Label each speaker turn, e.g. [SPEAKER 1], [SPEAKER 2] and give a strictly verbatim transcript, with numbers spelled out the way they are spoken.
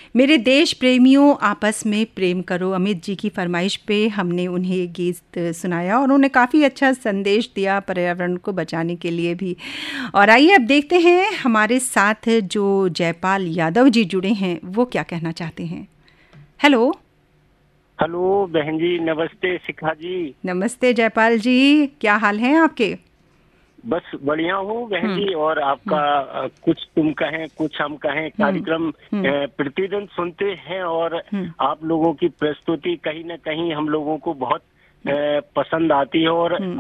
[SPEAKER 1] मेरे देश प्रेमियों आपस में प्रेम करो, अमित जी की फरमाइश पे हमने उन्हें ये गीत सुनाया और उन्होंने काफ़ी अच्छा संदेश दिया पर्यावरण को बचाने के लिए भी। और आइए अब देखते हैं हमारे साथ जो जयपाल यादव जी जुड़े हैं वो क्या कहना चाहते हैं। हेलो
[SPEAKER 2] हेलो बहन जी, नमस्ते शिखा जी।
[SPEAKER 1] नमस्ते जयपाल जी, क्या हाल हैं आपके?
[SPEAKER 2] बस बढ़िया हूँ बहन
[SPEAKER 1] हम्म
[SPEAKER 2] जी। और आपका
[SPEAKER 1] हम्म
[SPEAKER 2] अ, कुछ तुम कहें कुछ हम कहें
[SPEAKER 1] हम्म
[SPEAKER 2] कार्यक्रम अ,
[SPEAKER 1] हम्म
[SPEAKER 2] प्रतिदिन सुनते हैं और
[SPEAKER 1] हम्म
[SPEAKER 2] आप लोगों की प्रस्तुति कहीं ना कहीं हम लोगों को बहुत अ, पसंद आती है। और
[SPEAKER 1] हम्म